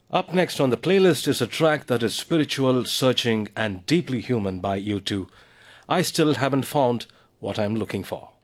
Up next on the playlist is a track that is spiritual, searching, and deeply human by U2. I still haven't found what I'm looking for.